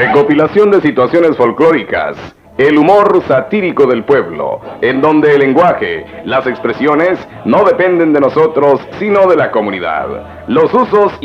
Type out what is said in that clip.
Recopilación de situaciones folclóricas, el humor satírico del pueblo, en donde el lenguaje, las expresiones, no dependen de nosotros, sino de la comunidad. Los usos